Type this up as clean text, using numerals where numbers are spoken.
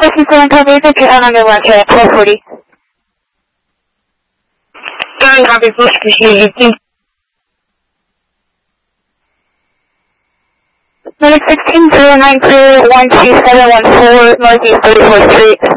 67 copy, take your hand on your left at 1240. Sorry, copy, push, proceed. Minute 16, 092, 12714, Northeast 34th Street.